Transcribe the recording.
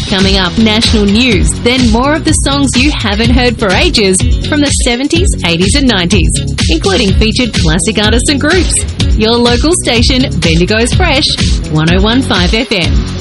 Coming up, national news, then more of the songs you haven't heard for ages from the 70s, 80s and 90s, including featured classic artists and groups. Your local station, Bendigo's Fresh, 101.5 FM.